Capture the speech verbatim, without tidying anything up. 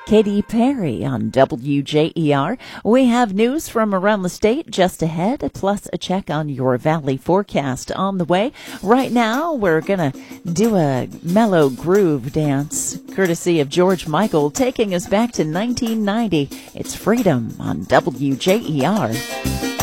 Katy Perry on W J E R. We have news from around the state just ahead, plus a check on your valley forecast on the way. Right now, we're going to do a mellow groove dance, courtesy of George Michael, taking us back to nineteen ninety. It's Freedom on W J E R.